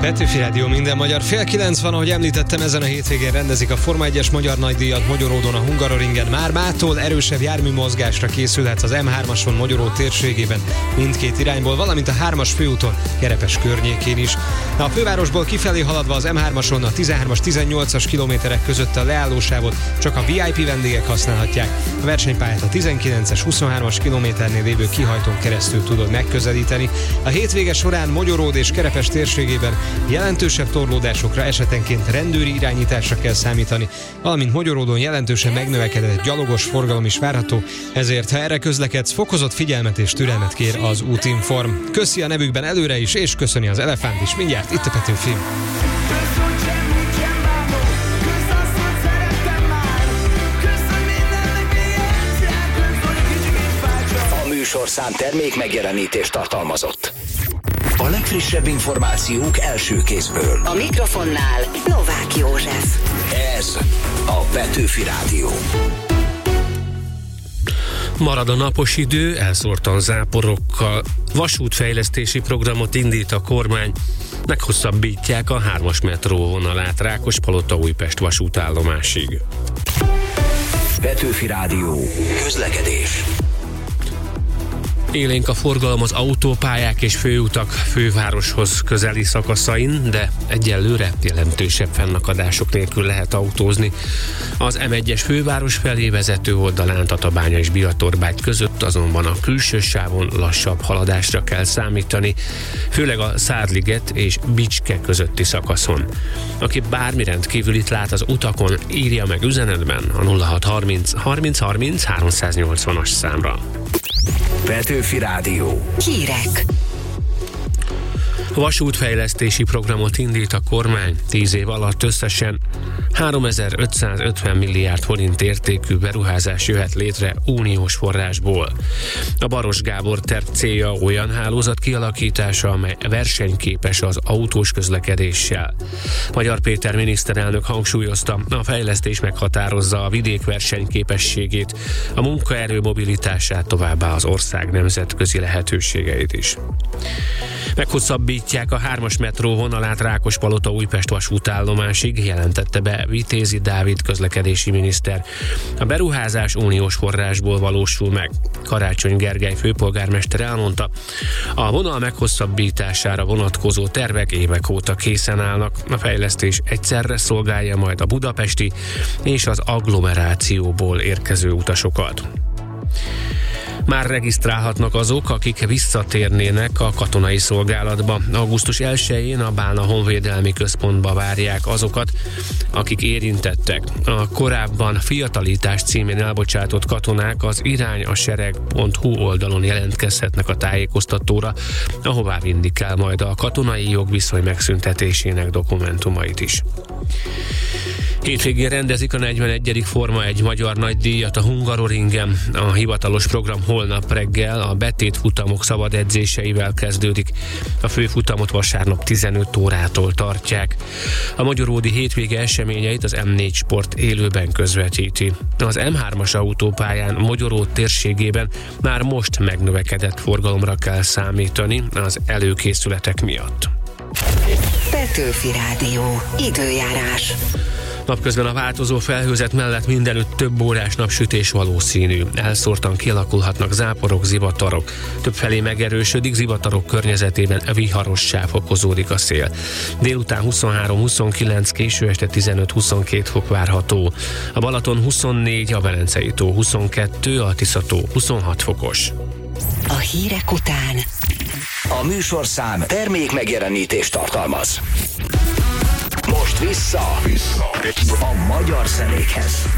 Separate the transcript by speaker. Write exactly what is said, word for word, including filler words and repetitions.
Speaker 1: Petőfi Rádió, minden magyar. Fél kilenc van, ahogy említettem, ezen a hétvégén rendezik a Forma egyes magyar nagydíjat Magyaródon, a Hungaroringen. Már mától erősebb járműmozgásra készülhetsz az em hármason Magyaród térségében mindkét irányból, valamint a hármas főúton Kerepes környékén is. A fővárosból kifelé haladva az em hármason a tizenhármas tizennyolcas kilométerek között a leállósávot csak a vé i pé vendégek használhatják. A versenypályát a tizenkilences huszonhármas kilométernél lévő kihajtón keresztül tudod megközelíteni. A hétvége során Magyaród és Kerepes térségében jelentősebb torlódásokra, esetenként rendőri irányításra kell számítani, valamint Magyaródon jelentősen megnövekedett gyalogos forgalom is várható, ezért ha erre közlekedsz, fokozott figyelmet és türelmet kér az Útinform. Köszi a nevükben előre is, és köszöni az Elefánt is mindjárt itt a Petőfi.
Speaker 2: A műsorszám termék megjelenítést tartalmazott. A legfrissebb információk első kézből.
Speaker 3: A mikrofonnál Novák József.
Speaker 2: Ez a Petőfi Rádió.
Speaker 4: Marad a napos idő, elszórtan záporokkal. Vasútfejlesztési programot indít a kormány. Meghosszabbítják a hármas metró vonalát Rákospalota-Újpest vasútállomásig.
Speaker 2: Petőfi Rádió. Közlekedés.
Speaker 4: Élénk a forgalom az autópályák és főutak fővároshoz közeli szakaszain, de egyelőre jelentősebb fennakadások nélkül lehet autózni. Az em egyes főváros felé vezető oldalán Tatabánya és Bihatorbágy között azonban a külső sávon lassabb haladásra kell számítani, főleg a Szárliget és Bicske közötti szakaszon. Aki bármi rendkívülit lát az utakon, írja meg üzenetben a nulla hat harminc harminc harminc háromszáznyolcvanas számra.
Speaker 2: Petőfi Rádió.
Speaker 3: Hírek.
Speaker 4: Vasútfejlesztési programot indít a kormány. Tíz év alatt összesen háromezer-ötszázötven milliárd forint értékű beruházás jöhet létre uniós forrásból. A Baros Gábor terv célja olyan hálózat kialakítása, amely versenyképes az autós közlekedéssel. Magyar Péter miniszterelnök hangsúlyozta, a fejlesztés meghatározza a vidék versenyképességét, a munkaerő mobilitását, továbbá az ország nemzetközi lehetőségeit is. Meghosszabbítják a hármas metró vonalát Rákospalota-Újpest vasútállomásig, jelentette be Vitézi Dávid közlekedési miniszter. A beruházás uniós forrásból valósul meg. Karácsony Gergely főpolgármester elmondta, a vonal meghosszabbítására vonatkozó tervek évek óta készen állnak. A fejlesztés egyszerre szolgálja majd a budapesti és az agglomerációból érkező utasokat. Már regisztrálhatnak azok, akik visszatérnének a katonai szolgálatba. augusztus elsején a Bálna Honvédelmi Központba várják azokat, akik érintettek. A korábban Fiatalítás címén elbocsátott katonák az irányasereg pont hu oldalon jelentkezhetnek a tájékoztatóra, ahová vinni kell majd a katonai jogviszony megszüntetésének dokumentumait is. Hétvégén rendezik a negyvenegyedik Forma egy magyar nagydíjat a Hungaroringen. A hivatalos program holnap reggel a betétfutamok szabad edzéseivel kezdődik. A főfutamot vasárnap tizenöt órától tartják. A magyaródi hétvége eseményeit az em négy Sport élőben közvetíti. Az em hármas autópályán Magyaród térségében már most megnövekedett forgalomra kell számítani az előkészületek miatt.
Speaker 3: Petőfi Rádió. Időjárás.
Speaker 4: Napközben a változó felhőzet mellett mindenütt több órás napsütés valószínű. Elszórtan kialakulhatnak záporok, zivatarok. Többfelé megerősödik, zivatarok környezetében viharosság fokozódik a szél. Délután huszonhárom-huszonkilenc, késő este tizenöt-huszonkét fok várható. A Balaton huszonnégy, a Velencei tó huszonkettő, a Tisza-tó huszonhat fokos.
Speaker 3: A hírek után
Speaker 2: A műsorszám termék megjelenítést tartalmaz. Most vissza, vissza a magyar zenékhez.